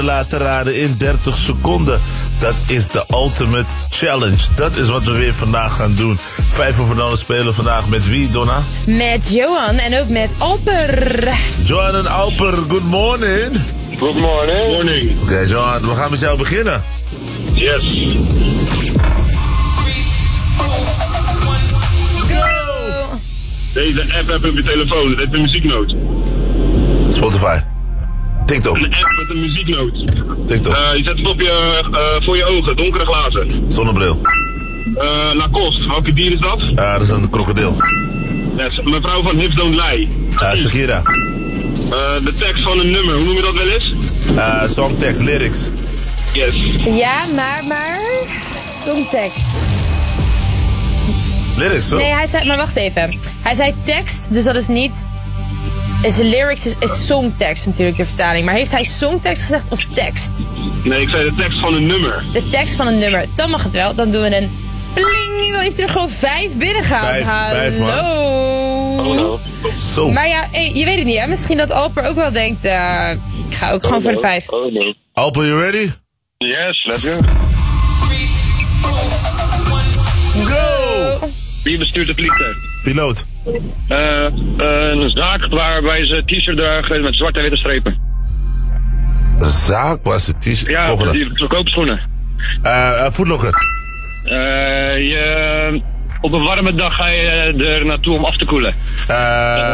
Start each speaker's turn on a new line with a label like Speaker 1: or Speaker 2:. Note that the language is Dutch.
Speaker 1: laten raden in 30 seconden. Dat is de Ultimate Challenge. Dat is wat we weer vandaag gaan doen. 5 over 0 spelen vandaag met wie, Donna?
Speaker 2: Met Johan en ook met Alper.
Speaker 1: Johan en Alper, good morning.
Speaker 3: Good morning.
Speaker 4: Morning.
Speaker 1: Oké, Johan, we gaan met jou beginnen.
Speaker 4: Yes. Deze app heb je op je telefoon. Het heeft een muzieknoot.
Speaker 1: Spotify. TikTok.
Speaker 4: Een app met een muzieknoot.
Speaker 1: TikTok.
Speaker 4: Je zet het op voor je ogen, donkere glazen.
Speaker 1: Zonnebril.
Speaker 4: Lacoste, welke dier is dat?
Speaker 1: Dat is een krokodil.
Speaker 4: Yes. Mevrouw van Hips Don't Lie.
Speaker 1: Shakira.
Speaker 4: De tekst van een nummer, hoe noem je dat wel eens?
Speaker 1: Songtekst, lyrics.
Speaker 4: Yes.
Speaker 2: Ja, maar... Songtekst.
Speaker 1: Lyrics, toch?
Speaker 2: Nee, hij zei... Maar wacht even. Hij zei tekst, dus dat is niet... lyrics is songtekst natuurlijk, de vertaling. Maar heeft hij songtekst gezegd of tekst?
Speaker 4: Nee, ik zei de tekst van een nummer.
Speaker 2: De tekst van een nummer. Dan mag het wel. Dan doen we een... Pling! Dan heeft hij er gewoon 5 binnengehaald.
Speaker 1: Vijf, man.
Speaker 2: Hallo.
Speaker 3: Oh no.
Speaker 1: Zo.
Speaker 2: Maar ja, je weet het niet, hè? Misschien dat Alper ook wel denkt... ik ga ook gewoon voor de 5.
Speaker 3: Oh no.
Speaker 1: Alper, you ready?
Speaker 3: Yes, let's go.
Speaker 1: Go!
Speaker 3: Wie bestuurt het vliegtuig?
Speaker 1: Piloot.
Speaker 3: Een zaak waarbij ze t-shirt dragen met zwarte en witte strepen.
Speaker 1: Een zaak waar ze t-shirt...
Speaker 3: Ja,
Speaker 1: Volgende.
Speaker 3: die verkoopt schoenen.
Speaker 1: Footlocker.
Speaker 3: Op een warme dag ga je er naartoe om af te koelen.